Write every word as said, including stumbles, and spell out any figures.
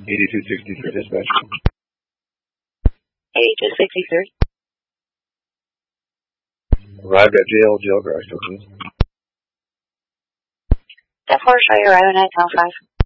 eighty-two sixty-three dispatch. eighty-two sixty-three. Arrived at jail, jail garage, okay. That four, show you arriving at town five.